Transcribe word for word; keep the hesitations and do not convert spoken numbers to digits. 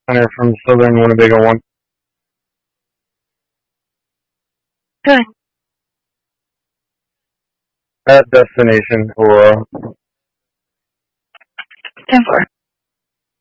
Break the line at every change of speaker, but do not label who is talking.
Hunter from Southern Winnebago one.
Good.
At destination Aurora.
ten four.